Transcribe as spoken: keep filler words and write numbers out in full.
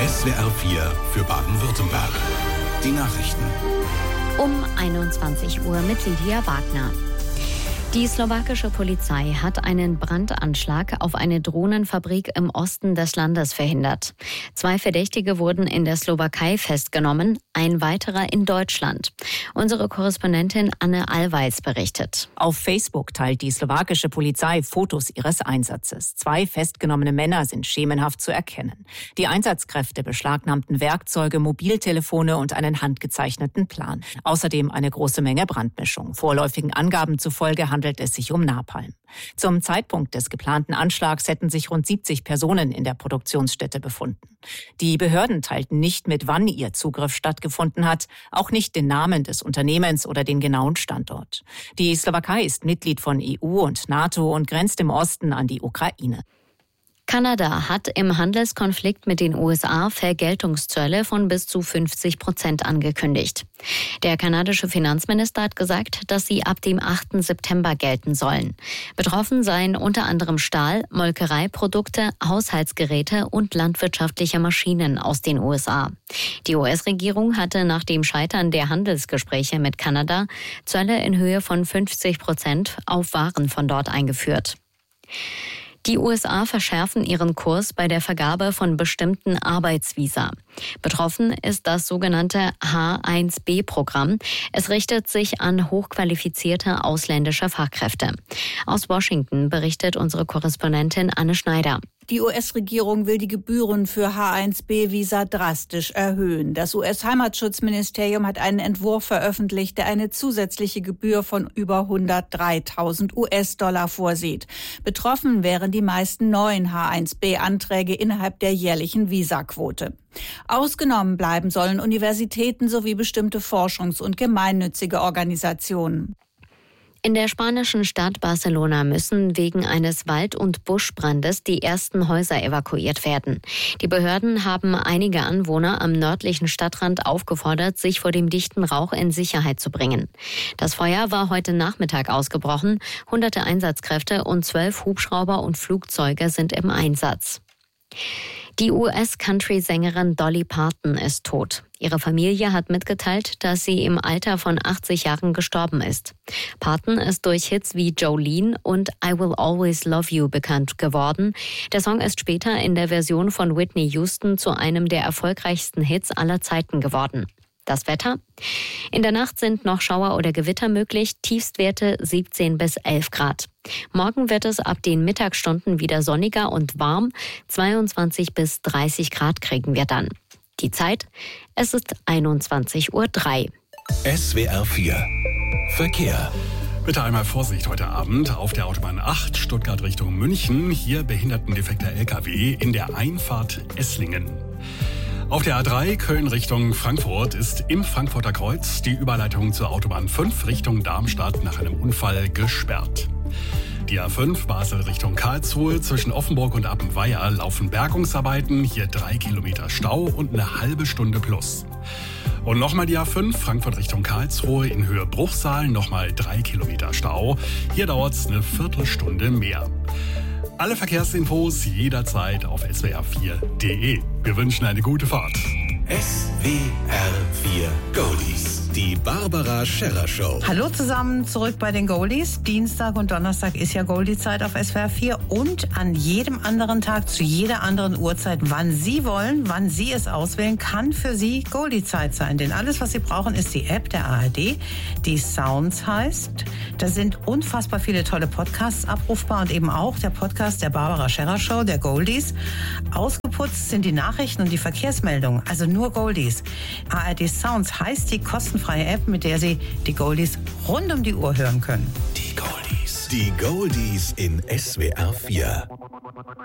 S W R vier für Baden-Württemberg. Die Nachrichten. Um einundzwanzig Uhr mit Lydia Wagner. Die slowakische Polizei hat einen Brandanschlag auf eine Drohnenfabrik im Osten des Landes verhindert. Zwei Verdächtige wurden in der Slowakei festgenommen, ein weiterer in Deutschland. Unsere Korrespondentin Anne Allweils berichtet. Auf Facebook teilt die slowakische Polizei Fotos ihres Einsatzes. Zwei festgenommene Männer sind schemenhaft zu erkennen. Die Einsatzkräfte beschlagnahmten Werkzeuge, Mobiltelefone und einen handgezeichneten Plan. Außerdem eine große Menge Brandmischung. Vorläufigen Angaben zufolge handelt es sich um Napalm. Zum Zeitpunkt des geplanten Anschlags hätten sich rund siebzig Personen in der Produktionsstätte befunden. Die Behörden teilten nicht mit, wann ihr Zugriff stattgefunden hat, auch nicht den Namen des Unternehmens oder den genauen Standort. Die Slowakei ist Mitglied von E U und NATO und grenzt im Osten an die Ukraine. Kanada hat im Handelskonflikt mit den U S A Vergeltungszölle von bis zu fünfzig Prozent angekündigt. Der kanadische Finanzminister hat gesagt, dass sie ab dem achten September gelten sollen. Betroffen seien unter anderem Stahl, Molkereiprodukte, Haushaltsgeräte und landwirtschaftliche Maschinen aus den U S A. Die U S-Regierung hatte nach dem Scheitern der Handelsgespräche mit Kanada Zölle in Höhe von fünfzig Prozent auf Waren von dort eingeführt. Die U S A verschärfen ihren Kurs bei der Vergabe von bestimmten Arbeitsvisa. Betroffen ist das sogenannte H eins B Programm. Es richtet sich an hochqualifizierte ausländische Fachkräfte. Aus Washington berichtet unsere Korrespondentin Anne Schneider. Die U S-Regierung will die Gebühren für H eins B Visa drastisch erhöhen. Das U S-Heimatschutzministerium hat einen Entwurf veröffentlicht, der eine zusätzliche Gebühr von über hundertdreitausend U S-Dollar vorsieht. Betroffen wären die meisten neuen H eins B Anträge innerhalb der jährlichen Visaquote. Ausgenommen bleiben sollen Universitäten sowie bestimmte forschungs- und gemeinnützige Organisationen. In der spanischen Stadt Barcelona müssen wegen eines Wald- und Buschbrandes die ersten Häuser evakuiert werden. Die Behörden haben einige Anwohner am nördlichen Stadtrand aufgefordert, sich vor dem dichten Rauch in Sicherheit zu bringen. Das Feuer war heute Nachmittag ausgebrochen. Hunderte Einsatzkräfte und zwölf Hubschrauber und Flugzeuge sind im Einsatz. Die U S-Country-Sängerin Dolly Parton ist tot. Ihre Familie hat mitgeteilt, dass sie im Alter von achtzig Jahren gestorben ist. Parton ist durch Hits wie Jolene und I Will Always Love You bekannt geworden. Der Song ist später in der Version von Whitney Houston zu einem der erfolgreichsten Hits aller Zeiten geworden. Das Wetter? In der Nacht sind noch Schauer oder Gewitter möglich, Tiefstwerte siebzehn bis elf Grad. Morgen wird es ab den Mittagsstunden wieder sonniger und warm, zweiundzwanzig bis dreißig Grad kriegen wir dann. Die Zeit? Es ist einundzwanzig Uhr drei. S W R vier Verkehr. Bitte einmal Vorsicht heute Abend auf der Autobahn acht Stuttgart Richtung München. Hier behindertendefekter L K W in der Einfahrt Esslingen. Auf der A drei Köln Richtung Frankfurt ist im Frankfurter Kreuz die Überleitung zur Autobahn fünf Richtung Darmstadt nach einem Unfall gesperrt. Die A fünf Basel Richtung Karlsruhe zwischen Offenburg und Appenweier laufen Bergungsarbeiten, hier drei Kilometer Stau und eine halbe Stunde plus. Und nochmal die A fünf Frankfurt Richtung Karlsruhe in Höhe Bruchsal, nochmal drei Kilometer Stau, hier dauert es eine Viertelstunde mehr. Alle Verkehrsinfos jederzeit auf S W R vier Punkt de. Wir wünschen eine gute Fahrt. S W R vier Goldies. Die Barbara Scherrer Show. Hallo zusammen, zurück bei den Goldies. Dienstag und Donnerstag ist ja Goldie-Zeit auf S W R vier und an jedem anderen Tag, zu jeder anderen Uhrzeit, wann Sie wollen, wann Sie es auswählen, kann für Sie Goldie-Zeit sein. Denn alles, was Sie brauchen, ist die App der A R D, die Sounds heißt. Da sind unfassbar viele tolle Podcasts abrufbar und eben auch der Podcast der Barbara Scherrer Show, der Goldies. Ausgeputzt sind die Nachrichten und die Verkehrsmeldungen, also nur Goldies. A R D Sounds heißt die kostenfreie App, mit der Sie die Goldies rund um die Uhr hören können. Die Goldies. Die Goldies in S W R vier.